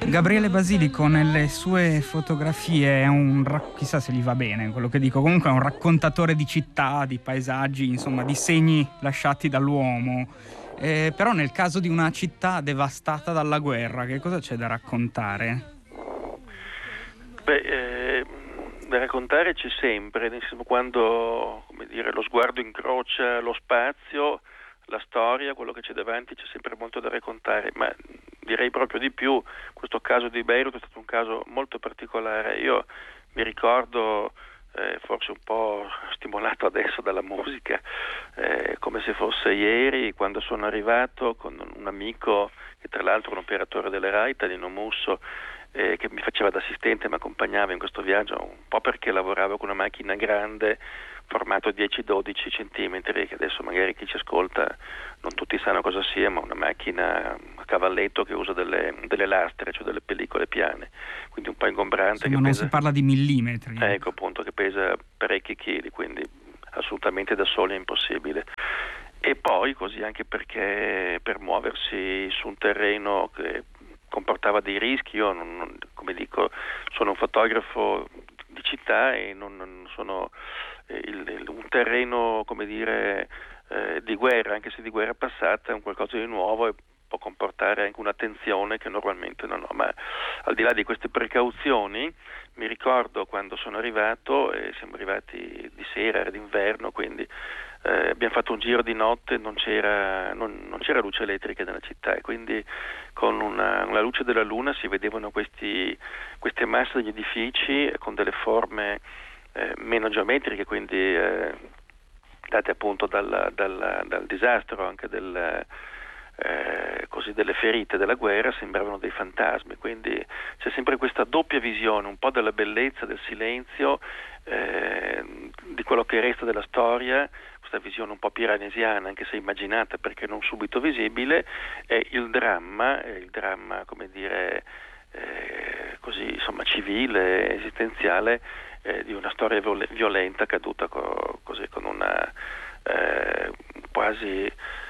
Gabriele Basilico nelle sue fotografie è chissà se gli va bene quello che dico, comunque è un raccontatore di città, di paesaggi, insomma di segni lasciati dall'uomo. Però nel caso di una città devastata dalla guerra, che cosa c'è da raccontare? Da raccontare c'è sempre, nel senso, quando, come dire, lo sguardo incrocia lo spazio, la storia, quello che c'è davanti, c'è sempre molto da raccontare, ma direi proprio di più. Questo caso di Beirut è stato un caso molto particolare. Io mi ricordo, forse un po' stimolato adesso dalla musica, come se fosse ieri, quando sono arrivato con un amico, che tra l'altro è un operatore delle RAI, Talino Musso, che mi faceva da assistente, mi accompagnava in questo viaggio, un po' perché lavoravo con una macchina grande, formato 10-12 centimetri, che adesso magari chi ci ascolta non tutti sanno cosa sia, ma una macchina a cavalletto che usa delle lastre, cioè delle pellicole piane, quindi un po' ingombrante. Insomma, non si parla di millimetri. Ecco, appunto, che pesa parecchi chili, quindi assolutamente da soli è impossibile. E poi così anche perché per muoversi su un terreno che comportava dei rischi, io come dico, sono un fotografo di città e non sono un terreno, come dire, di guerra, anche se di guerra passata, è un qualcosa di nuovo e può comportare anche un'attenzione che normalmente non ho. Ma al di là di queste precauzioni, mi ricordo quando sono arrivato, siamo arrivati di sera, era d'inverno, quindi abbiamo fatto un giro di notte, non c'era luce elettrica nella città, e quindi con la luce della luna si vedevano queste masse degli edifici con delle forme meno geometriche, quindi date appunto dal disastro, anche così delle ferite della guerra, sembravano dei fantasmi. Quindi c'è sempre questa doppia visione, un po' della bellezza, del silenzio, di quello che resta della storia, questa visione un po' piranesiana, anche se immaginata perché non subito visibile, e il dramma, come dire, così insomma civile, esistenziale, di una storia violenta accaduta così con una quasi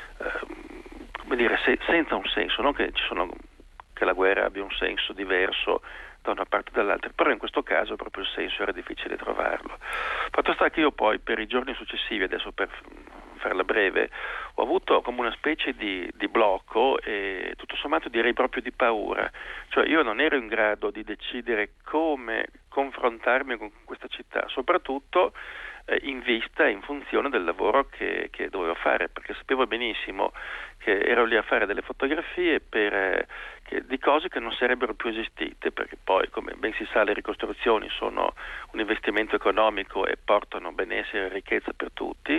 come dire, senza un senso, non che che la guerra abbia un senso diverso da una parte o dall'altra, però in questo caso proprio il senso era difficile trovarlo. Fatto sta che io poi per i giorni successivi, adesso per farla breve, ho avuto come una specie di blocco e tutto sommato direi proprio di paura, cioè io non ero in grado di decidere come confrontarmi con questa città, soprattutto in vista e in funzione del lavoro che dovevo fare, perché sapevo benissimo che ero lì a fare delle fotografie di cose che non sarebbero più esistite, perché poi, come ben si sa, le ricostruzioni sono un investimento economico e portano benessere e ricchezza per tutti,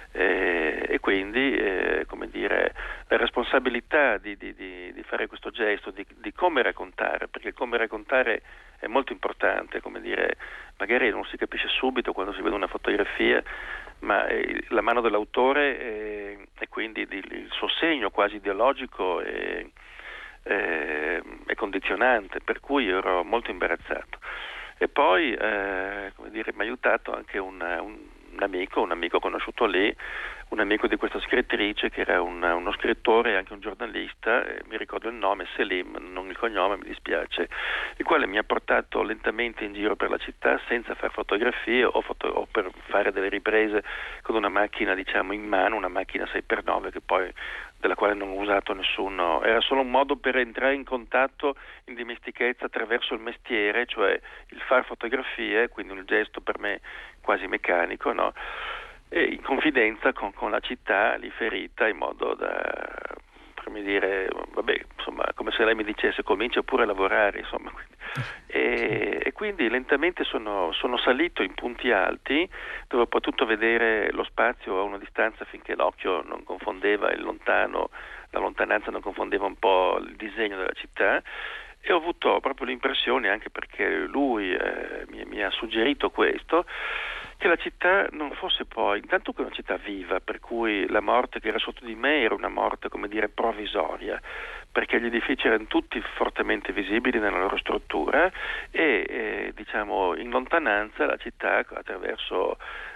e quindi come dire, la responsabilità di fare questo gesto, di come raccontare, perché come raccontare è molto importante, come dire, magari non si capisce subito quando si vede una fotografia, ma la mano dell'autore e quindi il suo segno quasi ideologico è condizionante, per cui ero molto imbarazzato. E poi come dire, mi ha aiutato anche un amico conosciuto lì, un amico di questa scrittrice che era uno scrittore e anche un giornalista, mi ricordo il nome, Selim, non il cognome, mi dispiace, il quale mi ha portato lentamente in giro per la città senza fare fotografie o per fare delle riprese con una macchina, diciamo, in mano, una macchina 6x9 della quale non ho usato nessuno, era solo un modo per entrare in contatto, in dimestichezza attraverso il mestiere, cioè il far fotografie, quindi un gesto per me quasi meccanico, no? E in confidenza con la città lì ferita, in modo da, come dire, vabbè, insomma, come se lei mi dicesse comincia pure a lavorare, insomma. E quindi lentamente sono salito in punti alti dove ho potuto vedere lo spazio a una distanza finché l'occhio non confondeva il lontano, la lontananza non confondeva un po' il disegno della città, e ho avuto proprio l'impressione, anche perché lui mi ha suggerito questo, che la città non fosse poi, intanto che una città viva, per cui la morte che era sotto di me era una morte, come dire, provvisoria, perché gli edifici erano tutti fortemente visibili nella loro struttura e diciamo in lontananza la città attraverso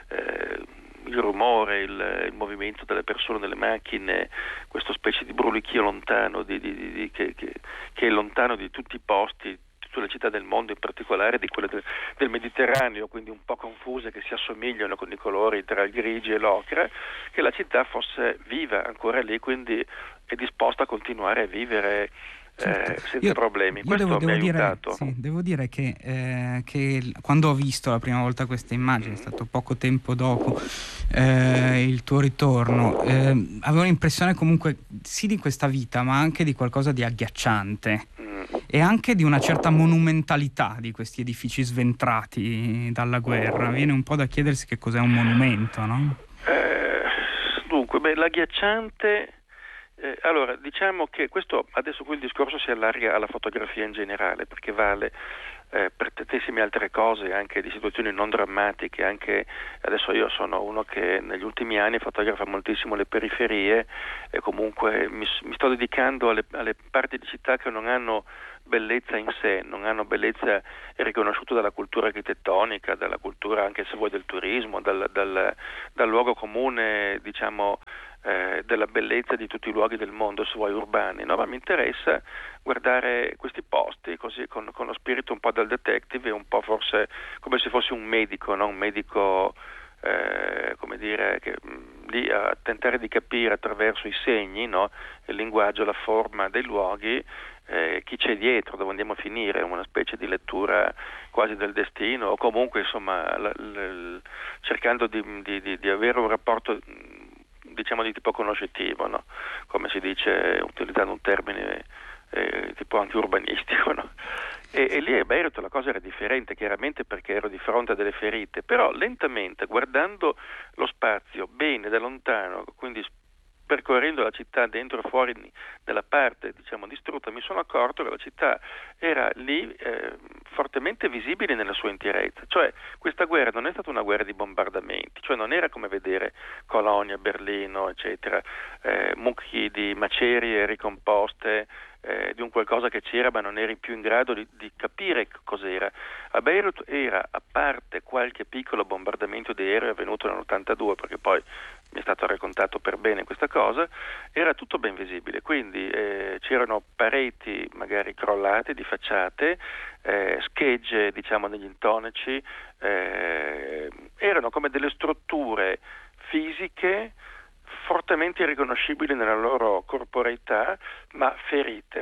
il rumore, il movimento delle persone, delle macchine, questo specie di brulichio lontano che che è lontano di tutti i posti, tutte le città del mondo, in particolare di quelle del Mediterraneo, quindi un po' confuse, che si assomigliano con i colori tra il grigio e l'ocra, che la città fosse viva ancora lì, quindi è disposta a continuare a vivere senza problemi. Questo mi ha aiutato. Devo dire che quando ho visto la prima volta queste immagini, è stato poco tempo dopo il tuo ritorno, avevo l'impressione comunque sì di questa vita, ma anche di qualcosa di agghiacciante e anche di una certa monumentalità di questi edifici sventrati dalla guerra. Viene un po' da chiedersi che cos'è un monumento, no? Dunque, l'agghiacciante... allora, diciamo che questo adesso qui il discorso si allarga alla fotografia in generale, perché vale per tantissime altre cose, anche di situazioni non drammatiche. Anche adesso io sono uno che negli ultimi anni fotografa moltissimo le periferie e comunque mi sto dedicando alle parti di città che non hanno bellezza in sé, non hanno bellezza riconosciuta dalla cultura architettonica, dalla cultura anche se vuoi del turismo, dal luogo comune, diciamo, della bellezza di tutti i luoghi del mondo, se vuoi urbani, no? Ma mi interessa guardare questi posti così con lo spirito un po' del detective e un po' forse come se fossi un medico, no? Un medico come dire, che lì a tentare di capire attraverso i segni, no? Il linguaggio, la forma dei luoghi, chi c'è dietro, dove andiamo a finire, una specie di lettura quasi del destino, o comunque insomma cercando di avere un rapporto, diciamo, di tipo conoscitivo, no? Come si dice utilizzando un termine tipo anche urbanistico, no? E lì a Beirut la cosa era differente, chiaramente, perché ero di fronte a delle ferite, però lentamente, guardando lo spazio bene da lontano, quindi percorrendo la città dentro e fuori della parte, diciamo, distrutta, mi sono accorto che la città era lì fortemente visibile nella sua interezza. Cioè questa guerra non è stata una guerra di bombardamenti, cioè non era come vedere Colonia, Berlino, eccetera, mucchi di macerie ricomposte, di un qualcosa che c'era ma non eri più in grado di capire cos'era. A Beirut era, a parte qualche piccolo bombardamento di aereo avvenuto nell'82, perché poi mi è stato raccontato per bene questa cosa, era tutto ben visibile, quindi c'erano pareti magari crollate di facciate, schegge, diciamo, negli intonaci, erano come delle strutture fisiche fortemente riconoscibili nella loro corporeità, ma ferite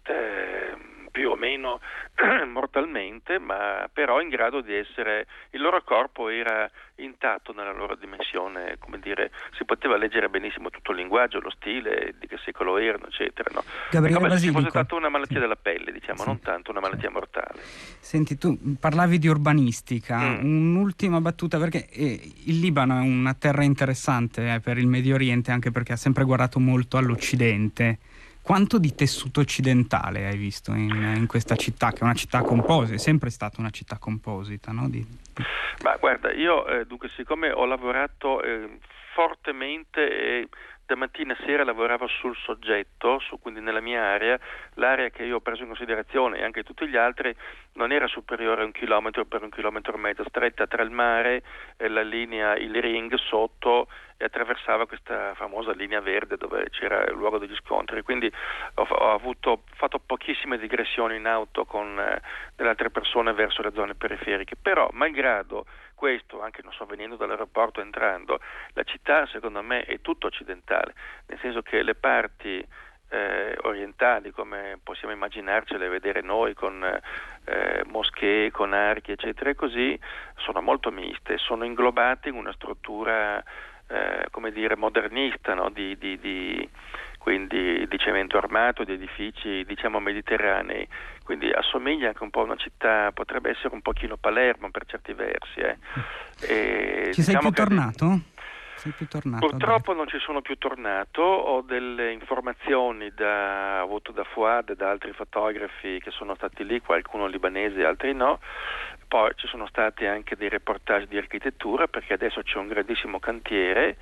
più o meno mortalmente, ma però in grado di essere, il loro corpo era intatto nella loro dimensione, come dire, si poteva leggere benissimo tutto il linguaggio, lo stile, di che secolo erano, eccetera, no? È come se ci fosse stata una malattia della pelle, diciamo, non tanto una malattia mortale. Senti, tu parlavi di urbanistica, un'ultima battuta, perché il Libano è una terra interessante per il Medio Oriente, anche perché ha sempre guardato molto all'Occidente. Quanto di tessuto occidentale hai visto in questa città, che è una città composita, è sempre stata una città composita, no? Ma guarda, io dunque, siccome ho lavorato fortemente e da mattina a sera lavoravo sul soggetto, quindi nella mia area, l'area che io ho preso in considerazione e anche tutti gli altri non era superiore a 1 chilometro per 1,5 chilometri, stretta tra il mare e la linea, il ring sotto, e attraversava questa famosa linea verde dove c'era il luogo degli scontri. Quindi ho fatto pochissime digressioni in auto con delle altre persone verso le zone periferiche, però malgrado questo, anche non so, venendo dall'aeroporto, entrando, la città secondo me è tutto occidentale, nel senso che le parti orientali, come possiamo immaginarcele, vedere noi, con moschee, con archi, eccetera, e così, sono molto miste, sono inglobate in una struttura come dire modernista, no? Quindi di cemento armato, di edifici, diciamo, mediterranei, quindi assomiglia anche un po' a una città, potrebbe essere un pochino Palermo per certi versi. Ci sei più tornato? Sei più tornato? Purtroppo non ci sono più tornato, ho delle informazioni avuto da Fouad e da altri fotografi che sono stati lì, qualcuno libanese, altri no. Poi ci sono stati anche dei reportage di architettura, perché adesso c'è un grandissimo cantiere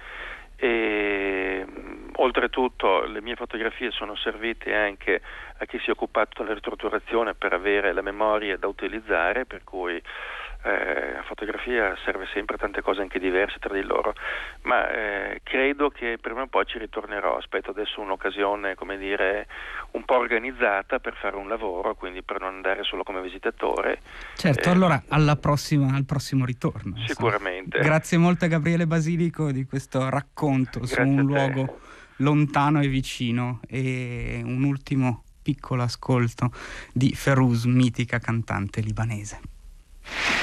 e oltretutto le mie fotografie sono servite anche a chi si è occupato della ristrutturazione per avere la memoria da utilizzare, per cui La fotografia serve sempre a tante cose anche diverse tra di loro, ma credo che prima o poi ci ritornerò. Aspetto adesso un'occasione, come dire, un po' organizzata per fare un lavoro, quindi per non andare solo come visitatore. Certo, allora al prossimo ritorno. Sicuramente. Grazie molto a Gabriele Basilico di questo racconto Grazie su un a te. luogo lontano e vicino, e un ultimo piccolo ascolto di Ferouz, mitica cantante libanese.